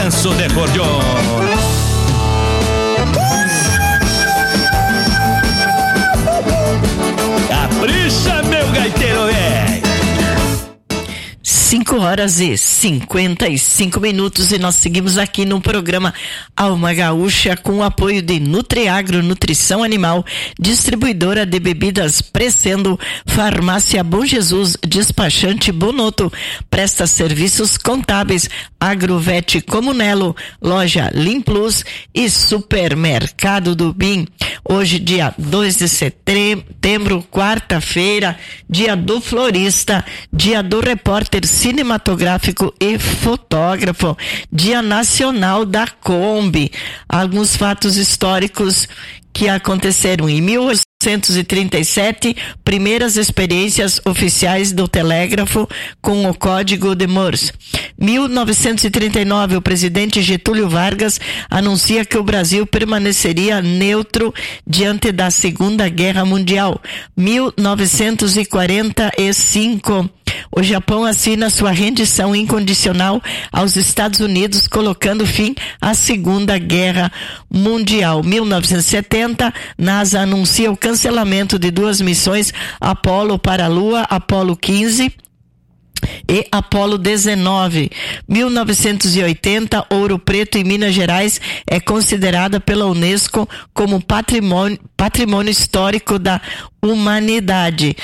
Ranço de Cordion. Capricha, meu gaiteiro, velho. 5h55 e nós seguimos aqui no programa Alma Gaúcha com o apoio de Nutriagro, Nutrição Animal, distribuidora de bebidas Precendo, Farmácia Bom Jesus, despachante Bonoto, presta serviços contábeis, Agrovete Comunelo, loja Limplus e Supermercado do BIM. Hoje, dia 2 de setembro, quarta-feira, dia do florista, dia do repórter cinematográfico e fotógrafo, dia nacional da Kombi. Alguns fatos históricos que aconteceram em 1837, primeiras experiências oficiais do telégrafo com o código de Morse. 1939, o presidente Getúlio Vargas anuncia que o Brasil permaneceria neutro diante da Segunda Guerra Mundial. 1945, o Japão assina sua rendição incondicional aos Estados Unidos, colocando fim à Segunda Guerra Mundial. 1970, NASA anuncia o cancelamento de 2 missões Apollo para a Lua, Apollo 15 e Apollo 19. 1980, Ouro Preto, em Minas Gerais, é considerada pela Unesco como patrimônio histórico da humanidade.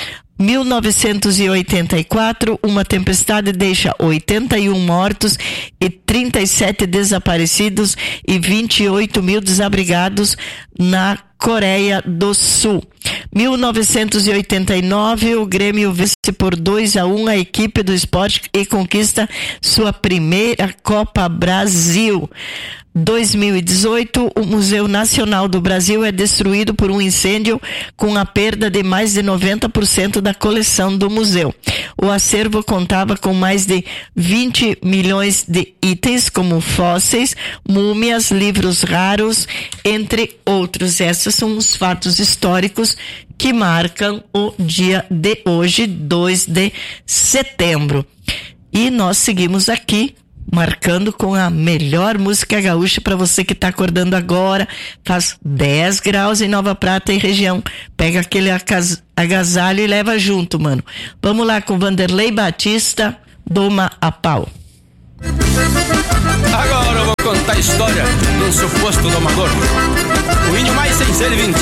1984, uma tempestade deixa 81 mortos e 37 desaparecidos e 28 mil desabrigados na Coreia do Sul. 1989, o Grêmio vence por 2-1 a equipe do Sport e conquista sua primeira Copa Brasil. 2018, o Museu Nacional do Brasil é destruído por um incêndio com a perda de mais de 90% da coleção do museu. O acervo contava com mais de 20 milhões de itens, como fósseis, múmias, livros raros, entre outros. Esses são os fatos históricos que marcam o dia de hoje, 2 de setembro. E nós seguimos aqui marcando com a melhor música gaúcha para você que está acordando agora. Faz 10 graus em Nova Prata e região. Pega aquele agasalho e leva junto, mano. Vamos lá com Vanderlei Batista, Doma a Pau. Agora eu vou contar a história de um suposto domador. O índio mais sem ser